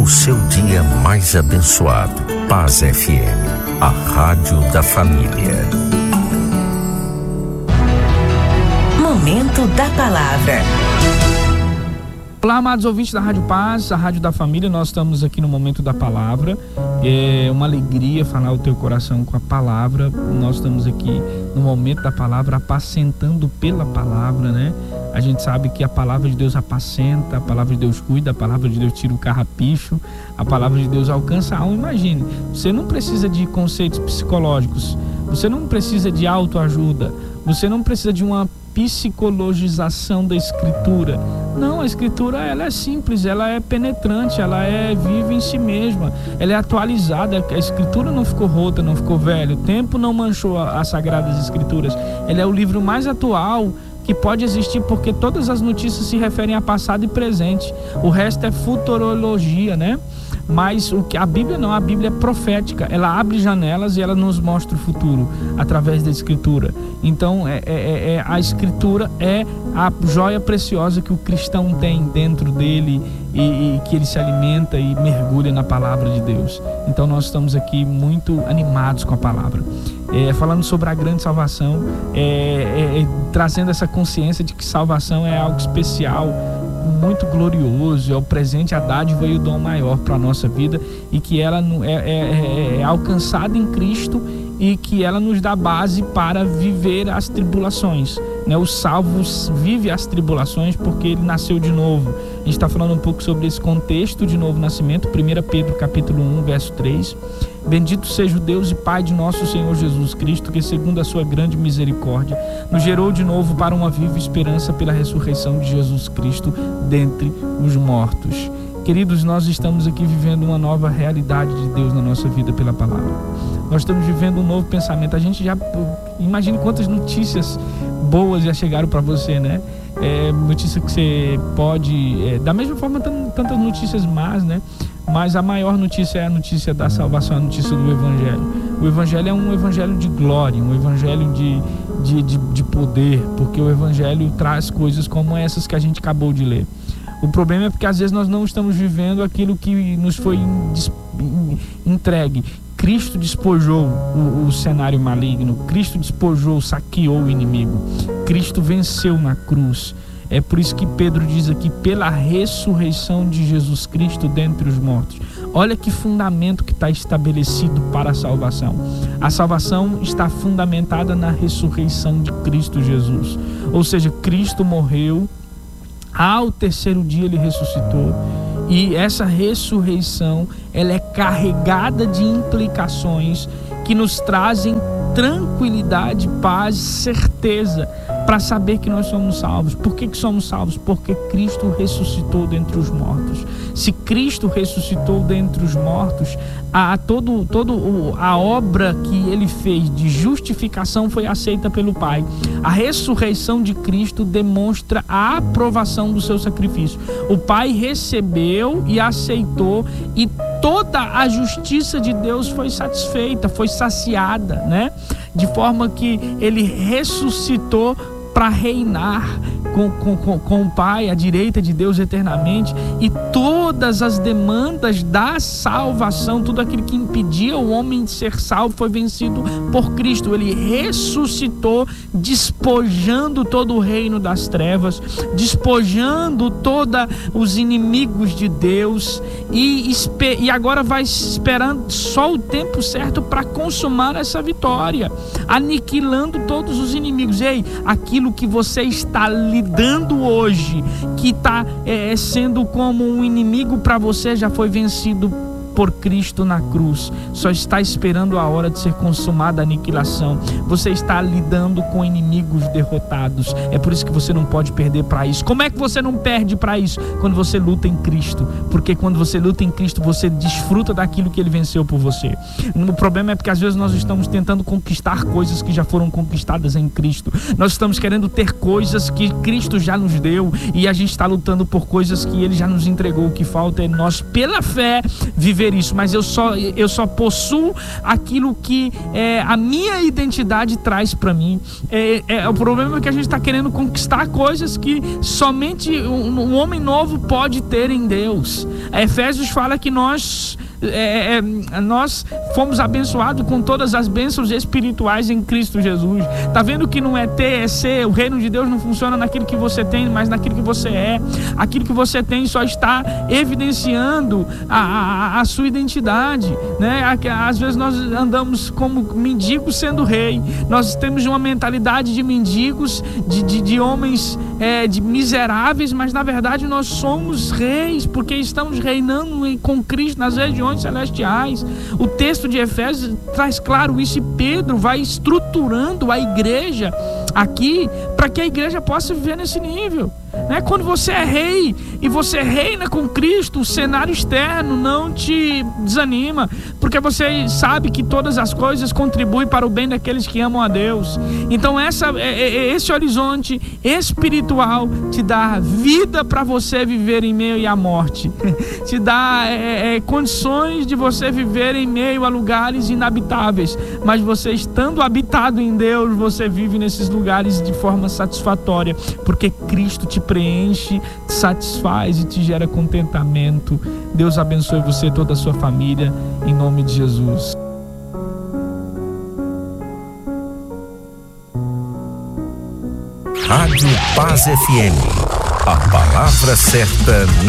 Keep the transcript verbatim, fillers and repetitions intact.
o seu dia mais abençoado. Paz F M, a rádio da família. Momento da palavra. Olá, amados ouvintes da Rádio Paz, a Rádio da Família. Nós estamos aqui no Momento da Palavra. É uma alegria falar o teu coração com a palavra. Nós estamos aqui no Momento da Palavra, apacentando pela palavra, né? A gente sabe que a palavra de Deus apacenta, a palavra de Deus cuida, a palavra de Deus tira o carrapicho, a palavra de Deus alcança a alma. Imagine, você não precisa de conceitos psicológicos, você não precisa de autoajuda, você não precisa de uma psicologização da escritura. Não, a escritura ela é simples, ela é penetrante, ela é viva em si mesma, ela é atualizada. A escritura não ficou rota, não ficou velha, o tempo não manchou as sagradas escrituras. Ela é o livro mais atual que pode existir, porque todas as notícias se referem a passado e presente. O resto é futurologia, né? Mas o que a Bíblia não, a Bíblia é profética, ela abre janelas e ela nos mostra o futuro através da escritura. Então é, é, é, a escritura é a joia preciosa que o cristão tem dentro dele e, e que ele se alimenta e mergulha na palavra de Deus. Então nós estamos aqui muito animados com a palavra, é, falando sobre a grande salvação, é, é, é, trazendo essa consciência de que salvação é algo especial, muito glorioso, é o presente, a dádiva e o dom maior para a nossa vida, e que ela é, é, é alcançada em Cristo e que ela nos dá base para viver as tribulações, né? O salvo vive as tribulações porque ele nasceu de novo. A gente está falando um pouco sobre esse contexto de novo nascimento. Primeira Pedro capítulo um, verso três. Bendito seja o Deus e Pai de nosso Senhor Jesus Cristo, que segundo a sua grande misericórdia nos gerou de novo para uma viva esperança pela ressurreição de Jesus Cristo dentre os mortos. Queridos, nós estamos aqui vivendo uma nova realidade de Deus na nossa vida pela palavra. Nós estamos vivendo um novo pensamento. A gente já imagine quantas notícias boas já chegaram para você, né? É, notícia que você pode, é, da mesma forma tantas notícias más, né? Mas a maior notícia é a notícia da salvação, a notícia do Evangelho. O Evangelho é um Evangelho de glória, um Evangelho de, de, de, de poder, porque o Evangelho traz coisas como essas que a gente acabou de ler. O problema é porque às vezes nós não estamos vivendo aquilo que nos foi entregue. Cristo despojou o, o cenário maligno, Cristo despojou, saqueou o inimigo, Cristo venceu na cruz. É por isso que Pedro diz aqui, pela ressurreição de Jesus Cristo dentre os mortos. Olha que fundamento que está estabelecido para a salvação. A salvação está fundamentada na ressurreição de Cristo Jesus. Ou seja, Cristo morreu, ao terceiro dia ele ressuscitou. E essa ressurreição, ela é carregada de implicações que nos trazem tranquilidade, paz, certeza para saber que nós somos salvos. Por que que somos salvos? Porque Cristo ressuscitou dentre os mortos. Se Cristo ressuscitou dentre os mortos, a, todo, todo, a obra que ele fez de justificação foi aceita pelo Pai. A ressurreição de Cristo demonstra a aprovação do seu sacrifício. O Pai recebeu e aceitou, e toda a justiça de Deus foi satisfeita, foi saciada, né? De forma que ele ressuscitou para reinar com, com, com, com o Pai, à direita de Deus eternamente, e todas as demandas da salvação, tudo aquilo que impedia o homem de ser salvo foi vencido por Cristo. Ele ressuscitou, despojando todo o reino das trevas, despojando todos os inimigos de Deus, e, e agora vai esperando só o tempo certo para consumar essa vitória, aniquilando todos os inimigos. Ei, aquilo que você está lidando hoje, que está é, sendo como um inimigo para você, já foi vencido por Cristo na cruz. Só está esperando a hora de ser consumada a aniquilação. Você está lidando com inimigos derrotados. É por isso que você não pode perder para isso. Como é que você não perde para isso? Quando você luta em Cristo. Porque quando você luta em Cristo, você desfruta daquilo que ele venceu por você. O problema é porque às vezes nós estamos tentando conquistar coisas que já foram conquistadas em Cristo. Nós estamos querendo ter coisas que Cristo já nos deu, e a gente está lutando por coisas que ele já nos entregou. O que falta é nós, pela fé, viver viver isso, mas eu só, eu só possuo aquilo que é, a minha identidade traz para mim. É, é, o problema é que a gente está querendo conquistar coisas que somente um, um homem novo pode ter em Deus. A Efésios fala que nós É, é, nós fomos abençoados com todas as bênçãos espirituais em Cristo Jesus. Tá vendo que não é ter, é ser. O reino de Deus não funciona naquilo que você tem, mas naquilo que você é. Aquilo que você tem só está evidenciando a, a, a sua identidade, né? Às vezes nós andamos como mendigos sendo rei. Nós temos uma mentalidade de mendigos, de, de, de homens é, de miseráveis, mas na verdade nós somos reis, porque estamos reinando com Cristo nas regiões celestiais. O texto de Efésios traz claro isso, e Pedro vai estruturando a igreja aqui para que a igreja possa viver nesse nível, né? Quando você é rei e você reina com Cristo, o cenário externo não te desanima, porque você sabe que todas as coisas contribuem para o bem daqueles que amam a Deus. Então essa, esse horizonte espiritual te dá vida para você viver em meio à morte, te dá é, é, condições de você viver em meio a lugares inabitáveis, mas você estando habitado em Deus, você vive nesses lugares de forma satisfatória, porque Cristo te preenche, te satisfaz e te gera contentamento. Deus abençoe você e toda a sua família, em nome de Jesus. Rádio Paz F M, a palavra certa